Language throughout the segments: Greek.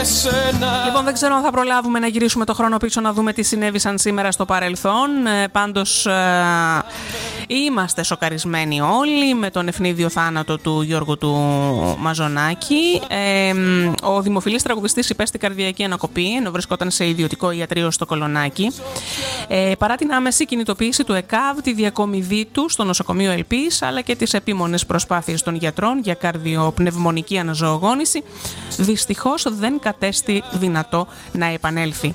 Λοιπόν, δεν ξέρω αν θα προλάβουμε να γυρίσουμε το χρόνο πίσω να δούμε τι συνέβησαν σήμερα στο παρελθόν. Πάντως είμαστε σοκαρισμένοι όλοι με τον ευνίδιο θάνατο του Γιώργου του Μαζονάκη. Ο δημοφιλής τραγουδιστής υπέστη καρδιακή ανακοπή ενώ βρισκόταν σε ιδιωτικό ιατρείο στο Κολονάκι. Παρά την άμεση κινητοποίηση του ΕΚΑΒ, τη διακομιδή του στο νοσοκομείο Ελπής αλλά και τις επίμονες προσπάθειες των γιατρών για καρδιοπνευμονική αναζωογόνηση, δυστυχώς δεν κατέστη δυνατό να επανέλθει.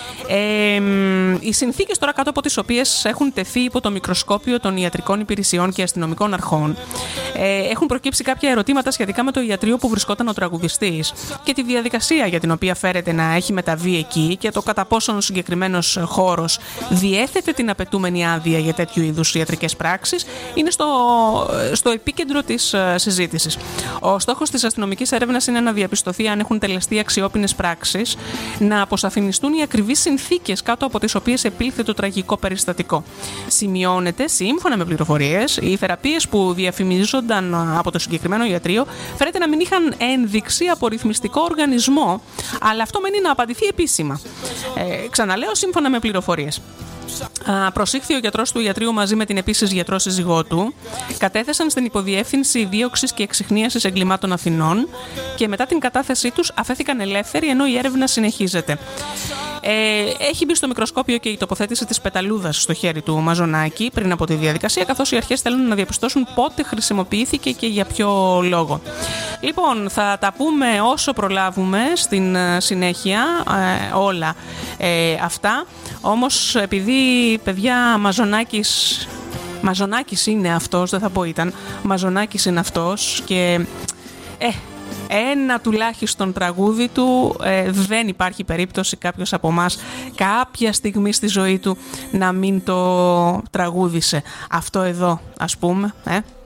Οι συνθήκες τώρα κάτω από τις οποίες έχουν τεθεί υπό το μικροσκόπιο των ιατρικών υπηρεσιών και αστυνομικών αρχών, έχουν προκύψει κάποια ερωτήματα σχετικά με το ιατρείο που βρισκόταν ο τραγουδιστής και τη διαδικασία για την οποία φέρεται να έχει μεταβεί εκεί και το κατά πόσον ο συγκεκριμένος χώρος διέθετε την απαιτούμενη άδεια για τέτοιου είδους ιατρικές πράξεις είναι στο επίκεντρο της συζήτησης. Ο στόχος της αστυνομικής έρευνας είναι να διαπιστωθεί αν έχουν τελεστεί αξιόπινες πράξεις, να αποσαφινιστούν οι ακριβείς συνθήκες κάτω από τις οποίες επήλθε το τραγικό περιστατικό. Σημειώνεται, σύμφωνα με πληροφορίες, οι θεραπείες που διαφημίζονταν από το συγκεκριμένο ιατρείο φαίνεται να μην είχαν ένδειξη από ρυθμιστικό οργανισμό, αλλά αυτό μένει να απαντηθεί επίσημα. Ξαναλέω, σύμφωνα με πληροφορίες. Προσήχθη ο γιατρός του ιατρείου μαζί με την επίσης γιατρό σύζυγό του, κατέθεσαν στην Υποδιεύθυνση Δίωξης και Εξιχνίασης Εγκλημάτων Αθηνών και μετά την κατάθεσή τους αφέθηκαν ελεύθεροι ενώ η έρευνα συνεχίζεται. Έχει μπει στο μικροσκόπιο και η τοποθέτηση της πεταλούδας στο χέρι του Μαζονάκη πριν από τη διαδικασία, καθώς οι αρχές θέλουν να διαπιστώσουν πότε χρησιμοποιήθηκε και για ποιο λόγο. Λοιπόν, θα τα πούμε όσο προλάβουμε στην συνέχεια όλα αυτά. Όμως, επειδή, παιδιά, Μαζονάκης είναι αυτός, δεν θα πω ήταν, Μαζονάκης είναι αυτός και ένα τουλάχιστον τραγούδι του δεν υπάρχει περίπτωση κάποιος από εμάς κάποια στιγμή στη ζωή του να μην το τραγούδισε. Αυτό εδώ, ας πούμε,